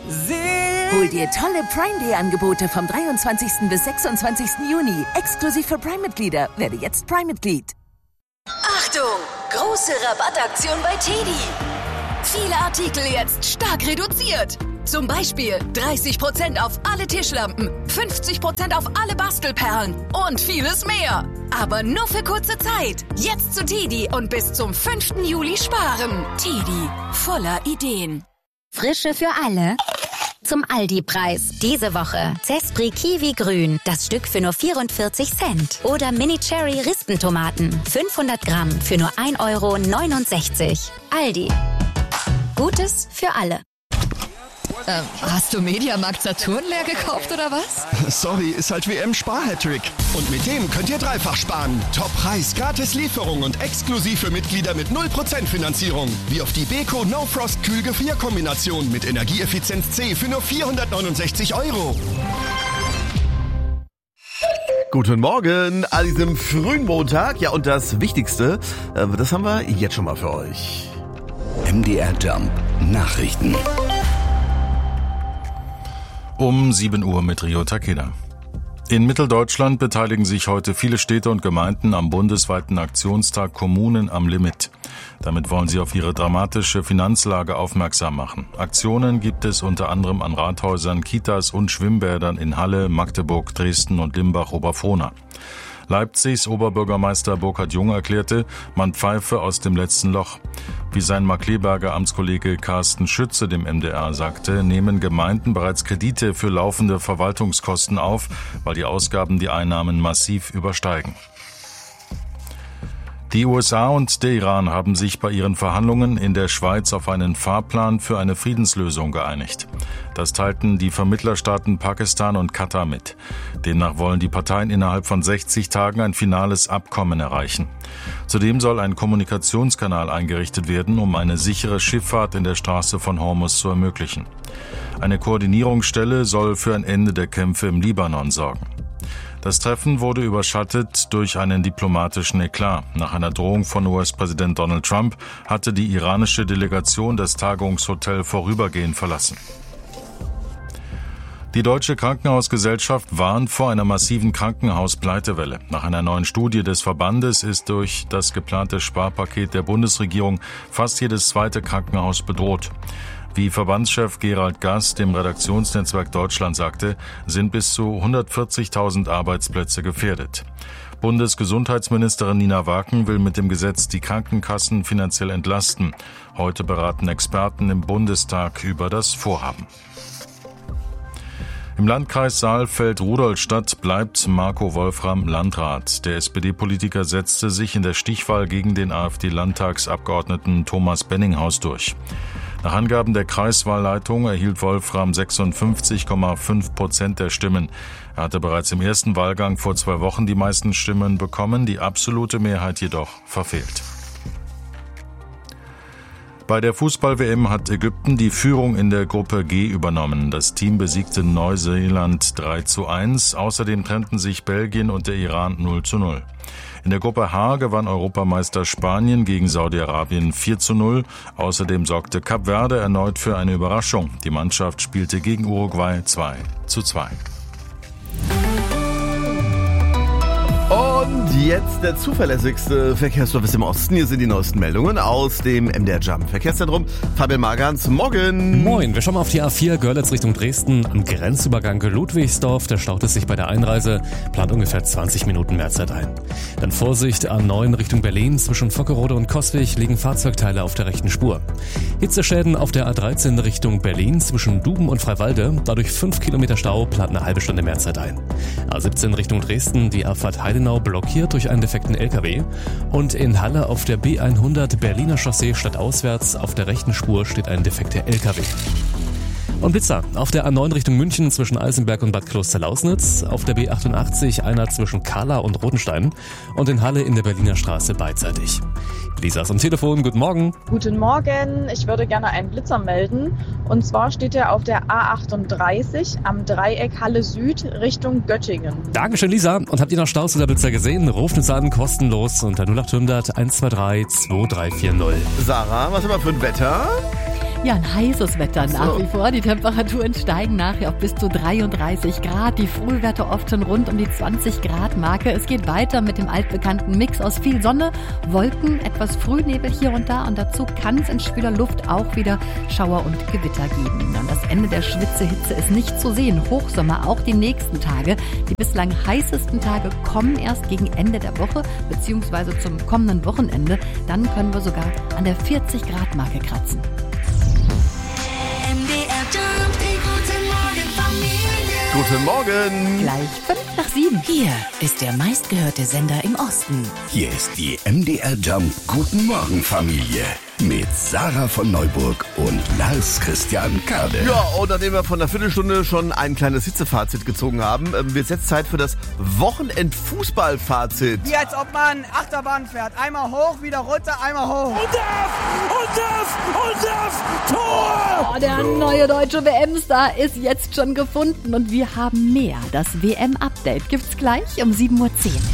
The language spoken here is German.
Hol dir tolle Prime-Day-Angebote vom 23. bis 26. Juni. Exklusiv für Prime-Mitglieder. Werde jetzt Prime-Mitglied. Achtung! Große Rabattaktion bei TEDi. Viele Artikel jetzt stark reduziert. Zum Beispiel 30% auf alle Tischlampen, 50% auf alle Bastelperlen und vieles mehr. Aber nur für kurze Zeit. Jetzt zu TEDi und bis zum 5. Juli sparen. TEDi, voller Ideen. Frische für alle. Zum Aldi-Preis. Diese Woche Zespri Kiwi Grün, das Stück für nur 44 Cent. Oder Mini Cherry Rispentomaten, 500 Gramm für nur 1,69 €. Aldi. Gutes für alle. Hast du Mediamarkt Saturn leer gekauft oder was? Sorry, ist halt WM-Spar-Hattrick. Und mit dem könnt ihr dreifach sparen. Top-Preis, gratis Lieferung und exklusiv für Mitglieder mit 0% Finanzierung. Wie auf die Beko No Frost Kühl-Gefrier-Kombination mit Energieeffizienz C für nur 469 €. Guten Morgen an diesem frühen Montag. Ja, und das Wichtigste, das haben wir jetzt schon mal für euch. MDR Jump Nachrichten. Um 7 Uhr mit Rio Takeda. In Mitteldeutschland beteiligen sich heute viele Städte und Gemeinden am bundesweiten Aktionstag Kommunen am Limit. Damit wollen sie auf ihre dramatische Finanzlage aufmerksam machen. Aktionen gibt es unter anderem an Rathäusern, Kitas und Schwimmbädern in Halle, Magdeburg, Dresden und Limbach-Oberfrohna. Leipzigs Oberbürgermeister Burkhard Jung erklärte, man pfeife aus dem letzten Loch. Wie sein Markkleeberger Amtskollege Carsten Schütze dem MDR sagte, nehmen Gemeinden bereits Kredite für laufende Verwaltungskosten auf, weil die Ausgaben die Einnahmen massiv übersteigen. Die USA und der Iran haben sich bei ihren Verhandlungen in der Schweiz auf einen Fahrplan für eine Friedenslösung geeinigt. Das teilten die Vermittlerstaaten Pakistan und Katar mit. Demnach wollen die Parteien innerhalb von 60 Tagen ein finales Abkommen erreichen. Zudem soll ein Kommunikationskanal eingerichtet werden, um eine sichere Schifffahrt in der Straße von Hormuz zu ermöglichen. Eine Koordinierungsstelle soll für ein Ende der Kämpfe im Libanon sorgen. Das Treffen wurde überschattet durch einen diplomatischen Eklat. Nach einer Drohung von US-Präsident Donald Trump hatte die iranische Delegation das Tagungshotel vorübergehend verlassen. Die Deutsche Krankenhausgesellschaft warnt vor einer massiven Krankenhauspleitewelle. Nach einer neuen Studie des Verbandes ist durch das geplante Sparpaket der Bundesregierung fast jedes zweite Krankenhaus bedroht. Wie Verbandschef Gerald Gass dem Redaktionsnetzwerk Deutschland sagte, sind bis zu 140.000 Arbeitsplätze gefährdet. Bundesgesundheitsministerin Nina Waken will mit dem Gesetz die Krankenkassen finanziell entlasten. Heute beraten Experten im Bundestag über das Vorhaben. Im Landkreis Saalfeld-Rudolstadt bleibt Marco Wolfram Landrat. Der SPD-Politiker setzte sich in der Stichwahl gegen den AfD-Landtagsabgeordneten Thomas Benninghaus durch. Nach Angaben der Kreiswahlleitung erhielt Wolfram 56,5% der Stimmen. Er hatte bereits im ersten Wahlgang vor 2 Wochen die meisten Stimmen bekommen, die absolute Mehrheit jedoch verfehlt. Bei der Fußball-WM hat Ägypten die Führung in der Gruppe G übernommen. Das Team besiegte Neuseeland 3:1. Außerdem trennten sich Belgien und der Iran 0:0. In der Gruppe H gewann Europameister Spanien gegen Saudi-Arabien 4:0. Außerdem sorgte Kap Verde erneut für eine Überraschung. Die Mannschaft spielte gegen Uruguay 2:2. Und jetzt der zuverlässigste Verkehrsservice im Osten. Hier sind die neuesten Meldungen aus dem MDR Jump Verkehrszentrum. Fabian Magans, morgen. Moin, wir schauen mal auf die A4 Görlitz Richtung Dresden. Am Grenzübergang Ludwigsdorf, da staut es sich bei der Einreise. Plant ungefähr 20 Minuten mehr Zeit ein. Dann Vorsicht, A9 Richtung Berlin. Zwischen Vockerode und Coswig liegen Fahrzeugteile auf der rechten Spur. Hitzeschäden auf der A13 Richtung Berlin zwischen Duben und Freiwalde. Dadurch 5 Kilometer Stau, plant eine halbe Stunde mehr Zeit ein. A17 Richtung Dresden, die Abfahrt Heidenau blockiert durch einen defekten LKW. Und in Halle auf der B100 Berliner Chaussee stadtauswärts auf der rechten Spur steht ein defekter LKW. Und Blitzer auf der A9 Richtung München zwischen Eisenberg und Bad Klosterlausnitz, auf der B88 einer zwischen Kahla und Rodenstein und in Halle in der Berliner Straße beidseitig. Lisa ist am Telefon, guten Morgen. Guten Morgen, ich würde gerne einen Blitzer melden. Und zwar steht er auf der A38 am Dreieck Halle Süd Richtung Göttingen. Dankeschön, Lisa. Und habt ihr noch Staus oder Blitzer gesehen? Ruft uns an, kostenlos unter 0800 123 2340. Sarah, was haben wir für ein Wetter? Ja, ein heißes Wetter nach wie vor. Die Temperaturen steigen nachher auf bis zu 33 Grad. Die Frühwerte oft schon rund um die 20 Grad Marke. Es geht weiter mit dem altbekannten Mix aus viel Sonne, Wolken, etwas Frühnebel hier und da. Und dazu kann es in schwüler Luft auch wieder Schauer und Gewitter geben. Dann das Ende der Schwitzehitze ist nicht zu sehen. Hochsommer auch die nächsten Tage. Die bislang heißesten Tage kommen erst gegen Ende der Woche beziehungsweise zum kommenden Wochenende. Dann können wir sogar an der 40 Grad Marke kratzen. Guten Morgen. Gleich 5:07. Hier ist der meistgehörte Sender im Osten. Hier ist die MDR Jump Guten Morgen Familie mit Sarah von Neuburg und Lars Christian Kade. Ja, und nachdem wir von einer Viertelstunde schon ein kleines Hitzefazit gezogen haben, wird jetzt Zeit für das Wochenend-Fußball-Fazit. Wie als ob man Achterbahn fährt. Einmal hoch, wieder runter, einmal hoch. Und das, Tor! Oh, der neue deutsche WM-Star ist jetzt schon gefunden und wir haben mehr. Das WM-Update gibt's gleich um 7:10 Uhr.